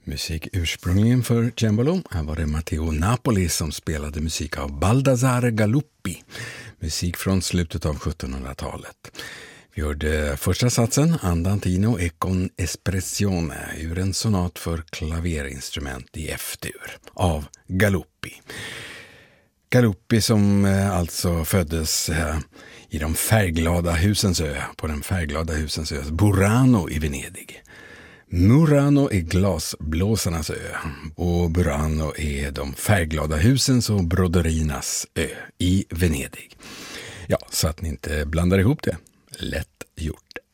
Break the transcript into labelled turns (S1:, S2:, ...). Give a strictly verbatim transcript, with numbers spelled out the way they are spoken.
S1: Musik ursprungligen för cembalo. Här var det Matteo Napoli som spelade musik av Baldassare Galuppi. Musik från slutet av sjuttonhundratalet. Vi hörde första satsen, Andantino e con espressione, ur en sonat för klaverinstrument i F-dur av Galuppi. Galuppi som alltså föddes i de färgglada husens ö, på den färgglada husens ö, Burano i Venedig. Murano är glasblåsarnas ö och Burano är de färgglada husens och broderinas ö i Venedig. Ja, så att ni inte blandar ihop det. Lätt gjort.